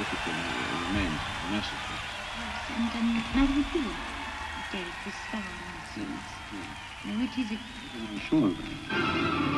difficulty remains necessary. Yes, and Madame who gave the star nonsense? Now, which is it? I'm sure of that.